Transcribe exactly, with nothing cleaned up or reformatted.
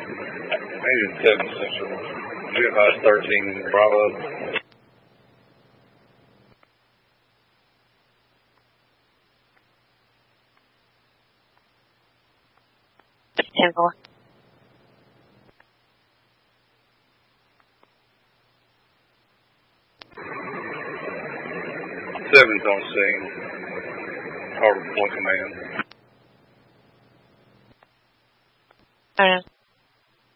Agent seven Central. Advise thirteen Bravo. ten four. Seven's on scene. Harbor Point Command. Alright.